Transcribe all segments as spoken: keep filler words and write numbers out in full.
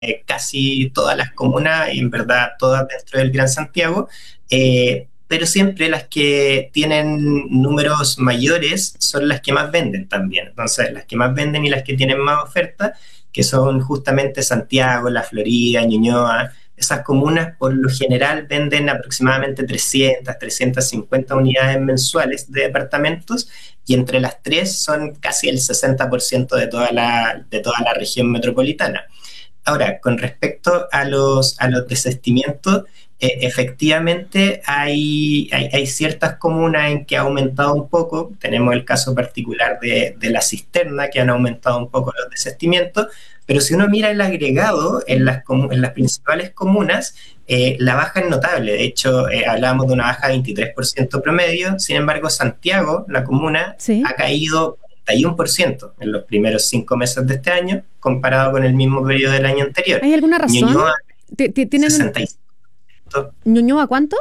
eh, casi todas las comunas, y en verdad todas dentro del Gran Santiago, eh, pero siempre las que tienen números mayores son las que más venden también. Entonces, las que más venden y las que tienen más oferta, que son justamente Santiago, La Florida, Ñuñoa. Esas comunas por lo general venden aproximadamente trescientas, trescientas cincuenta unidades mensuales de departamentos, y entre las tres son casi el sesenta por ciento de toda la, de toda la región metropolitana. Ahora, con respecto a los, a los desistimientos, eh, efectivamente hay, hay, hay ciertas comunas en que ha aumentado un poco. Tenemos el caso particular de, de La Cisterna, que han aumentado un poco los desistimientos, pero si uno mira el agregado en las, en las principales comunas, eh, la baja es notable. De hecho, eh, hablábamos de una baja de veintitrés por ciento promedio. Sin embargo, Santiago, la comuna, Sí. ha caído cuarenta y uno por ciento en los primeros cinco meses de este año, comparado con el mismo periodo del año anterior. ¿Hay alguna razón? Ñuñoa, Ti- ti- ¿Tienen sesenta y cinco por ciento, Ñuñoa cuánto?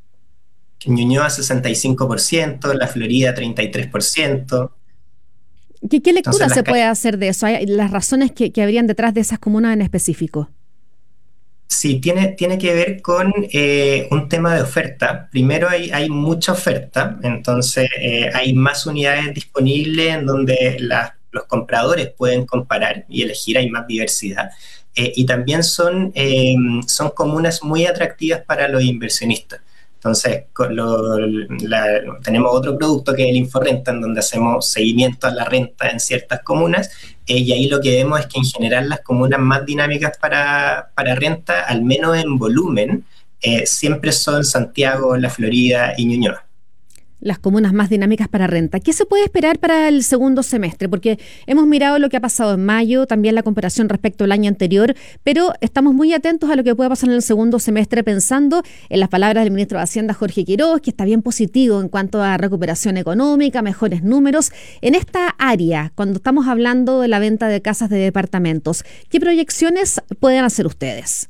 Ñuñoa sesenta y cinco por ciento, La Florida treinta y tres por ciento. ¿Qué, qué lectura Entonces, las se puede ca- hacer de eso? ¿Hay las razones que, que habrían detrás de esas comunas en específico? Sí, tiene, tiene que ver con eh, un tema de oferta. Primero hay, hay mucha oferta, entonces eh, hay más unidades disponibles en donde las- los compradores pueden comparar y elegir, hay más diversidad. Eh, y también son, eh, son comunas muy atractivas para los inversionistas. Entonces, con lo- la- tenemos otro producto que es el Inforrenta, en donde hacemos seguimiento a la renta en ciertas comunas, eh, y ahí lo que vemos es que en general las comunas más dinámicas para, para renta, al menos en volumen, eh, siempre son Santiago, La Florida y Ñuñoa. Las comunas más dinámicas para renta. ¿Qué se puede esperar para el segundo semestre? Porque hemos mirado lo que ha pasado en mayo, también la comparación respecto al año anterior, pero estamos muy atentos a lo que pueda pasar en el segundo semestre, pensando en las palabras del ministro de Hacienda, Jorge Quiroz, que está bien positivo en cuanto a recuperación económica, mejores números. En esta área, cuando estamos hablando de la venta de casas de departamentos, ¿qué proyecciones pueden hacer ustedes?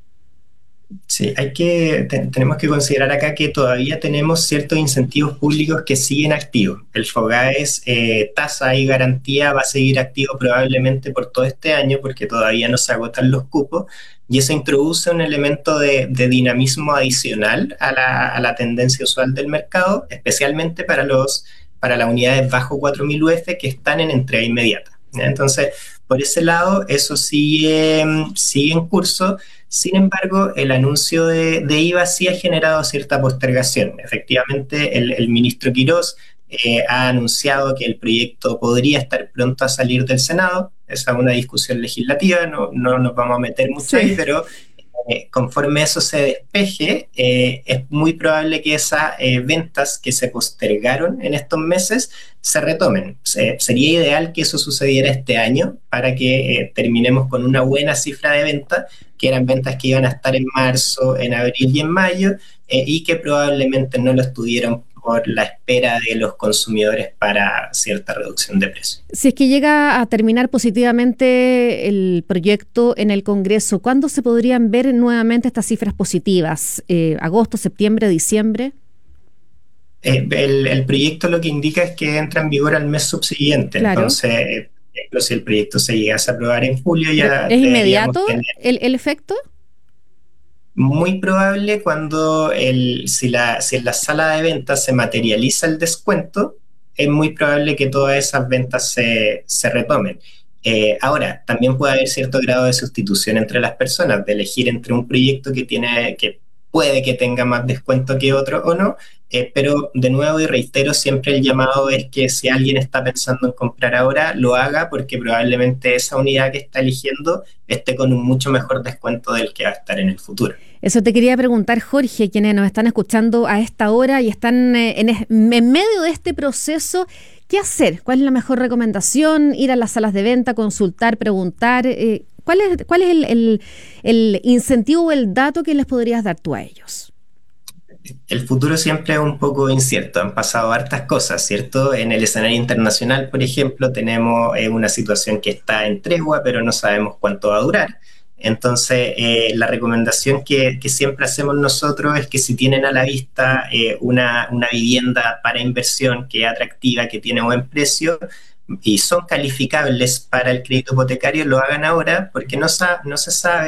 Sí, hay que, te- tenemos que considerar acá que todavía tenemos ciertos incentivos públicos que siguen activos. El FOGAES, eh, tasa y garantía, va a seguir activo probablemente por todo este año, porque todavía no se agotan los cupos, y eso introduce un elemento de, de dinamismo adicional a la, a la tendencia usual del mercado, especialmente para los, para las unidades bajo cuatro mil U F que están en entrega inmediata, ¿ya? Entonces, por ese lado, eso sigue, sigue en curso. Sin embargo, el anuncio de, de I V A sí ha generado cierta postergación. Efectivamente, el, el ministro Quiroz eh, ha anunciado que el proyecto podría estar pronto a salir del Senado. Esa es una discusión legislativa, no, no nos vamos a meter mucho Sí. ahí, pero eh, conforme eso se despeje, eh, es muy probable que esas eh, ventas que se postergaron en estos meses se retomen. Se- sería ideal que eso sucediera este año para que eh, terminemos con una buena cifra de ventas, que eran ventas que iban a estar en marzo, en abril y en mayo, eh, y que probablemente no lo estuvieron por la espera de los consumidores para cierta reducción de precios. Si es que llega a terminar positivamente el proyecto en el Congreso, ¿cuándo se podrían ver nuevamente estas cifras positivas? Eh, ¿agosto, septiembre, diciembre? Eh, el, el proyecto lo que indica es que entra en vigor al mes subsiguiente. Claro. Entonces, eh, por ejemplo, si el proyecto se llegase a aprobar en julio, Pero ya ¿es deberíamos inmediato tener el, el efecto? muy probable cuando el, si, la, si en la sala de ventas se materializa el descuento, es muy probable que todas esas ventas se, se retomen. Eh, ahora, también puede haber cierto grado de sustitución entre las personas, de elegir entre un proyecto que tiene, que puede que tenga más descuento que otro o no, eh, pero de nuevo y reitero, siempre el llamado es que si alguien está pensando en comprar ahora, lo haga, porque probablemente esa unidad que está eligiendo esté con un mucho mejor descuento del que va a estar en el futuro. Eso te quería preguntar, Jorge, quienes nos están escuchando a esta hora y están eh, en, es- en medio de este proceso. ¿Qué hacer? ¿Cuál es la mejor recomendación? ¿Ir a las salas de venta, consultar, preguntar? Eh, ¿cuál es, cuál es el, el, el incentivo o el dato que les podrías dar tú a ellos? El futuro siempre es un poco incierto, han pasado hartas cosas, ¿cierto? En el escenario internacional, por ejemplo, tenemos eh, una situación que está en tregua, pero no sabemos cuánto va a durar. Entonces, eh, la recomendación que, que siempre hacemos nosotros es que si tienen a la vista eh, una, una vivienda para inversión que es atractiva, que tiene buen precio, y son calificables para el crédito hipotecario lo hagan ahora, porque no, sa no se sabe